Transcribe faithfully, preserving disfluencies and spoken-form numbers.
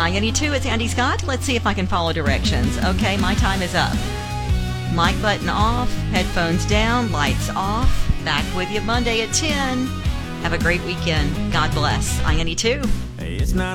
I N E two, it's Andy Scott. Let's see if I can follow directions. Okay, my time is up. Mic button off, headphones down, lights off. Back with you Monday at ten. Have a great weekend. God bless. I N E two. It's not